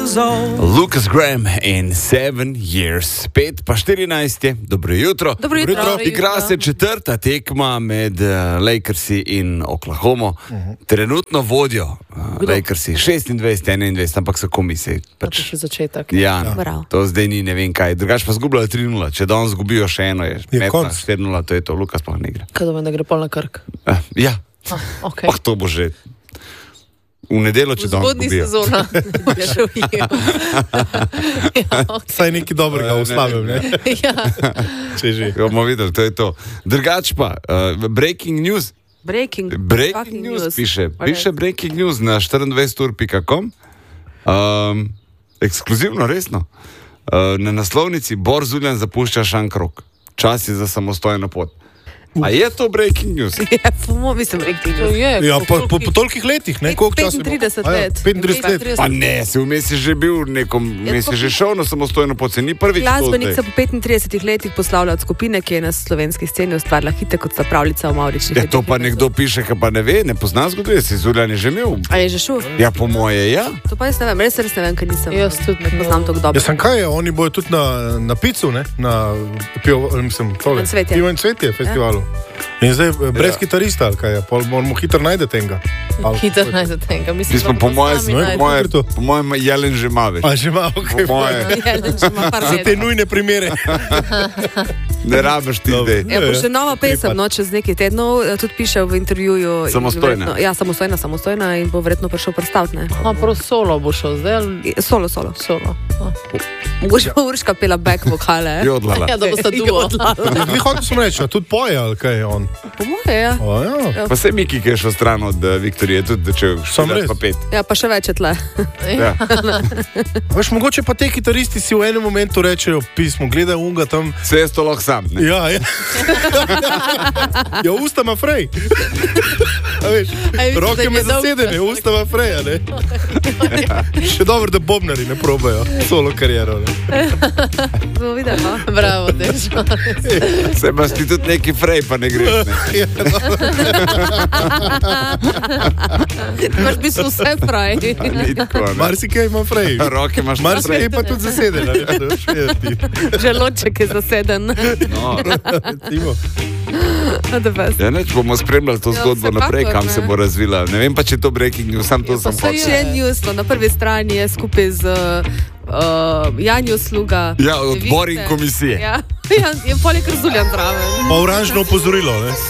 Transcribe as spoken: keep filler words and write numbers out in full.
years old. Lucas Graham in seven years. pet pa štirinajst je. Dobro jutro. Dobro jutro. Dobro jutro. Igra se četrta tekma med uh, Lakersi in Oklahomo. Uh-huh. Trenutno vodijo uh, Lakersi šestindvajset enaindvajset, ampak so komisije. Pač še začetek. Ja, no, to zdaj ni ne vem kaj. Drugač pa zgubljajo tri nula. Če danes zgubijo še eno, je, je konc. štiri nula, to je to. Lukas pa ne igra. Kaj da me ne gre pol na Krk? Uh, ja. Ah, okay. Oh, to bo že. V nedeljo, če danes zgubijo. V zgodnji sezona. ja, okay. Saj nekaj dobrega v slabem, ne? ja. Če že. Jo, bomo videli, to je to. Drugač pa, uh, breaking news. Breaking, breaking news, news piše. Okay. Piše breaking news na štiriindvajset ur pika com. Um, ekskluzivno, resno. Uh, na naslovnici Bor Zuljan zapušča Šankrok. Čas je za samostojno pot. A je to breaking news? Ja, po mislim breaking news. Je. Ja, po, po, po tolikih letih, ne? petintrideset let. petintrideset let. Pa ne, se vmes je že bil nekom, vmes je že šel na samostojno pot, se ni prvič to zdaj. Glasbenik se po petintridesetih letih poslavlja od skupine, ki je na slovenski sceni ustvarila hite kot sta Pravljica o Mavričnih. Ja, to pa nekdo piše, ki pa ne ve, ne pozna zgodbe, si Zuljan je že imel. A je že šel? Ja, po moje, ja. To pa jaz ne vem, res res ne vem, ker nisem. Jaz tudi ne poznam tako dobro. Ja, sem kaj, oni bojo tudi na, na picu, ne? Na pivo, mislim, tole. Pivo in cvetje festivalu. In zdaj brez ja. kitarista, ali kaj je, pol moramo hitro najdete enega. Hitro najdete enega, mislim, mislim po mojem, po po mojem Jelen že ima več. A že ima, okej. Okay. Jelen že ima par Za te nujne primere. Ne rabiš ti zdaj. Ja, bo še nova pesem, no, čez nekaj tednov, tudi piše v intervjuju. Samostojna. Ja, samostojna, samostojna in bo verjetno prišel predstaviti, ne. A, prav solo bo šel zdaj? Solo, solo. Solo. Mogoče bo Urška pela back vokale. Jodlala. Ja, da bo sta duo. Vi hotel sem reči, tudi poje, ali kaj je on? Po moje, ja. O, ja. Pa se Miki, ki je šel stran od uh, Viktorije, tudi če špilaš pa pet. Ja, pa še več je tle. Ja. Veš, mogoče pa te kitaristi si v enem momentu rečejo pismo, gledaj unga tam. Vse je to lahko sam, ne? Ja, ja. Ja, usta ma frej. A veš, roke me zasedene, usta ma frej, ne? Še dobro, da bobnari ne probajo solo kariero, ne? Bomo videli, no? Bravo, Dešo. Se imaš ti tudi neki frej, pa ne greš, ne? Ja, no. Imaš v bistvu vse frej. Marsikaj ima frej. Roke imaš frej. Marsikaj pa tudi zasedene, ne? Želodček je zaseden. No, recimo. Ja, neč bomo spremljali to zgodbo ja, naprej, kam ne. se bo razvila. Ne vem pa, če je to breaking news, sam to ja, sem hotel. Še news, no, na prvi strani je skupaj z uh, Janjo Sluga. Ja, odbor in komisije. Ja, ja je poleg Zuljan zraven. Pa oranžno opozorilo, ne?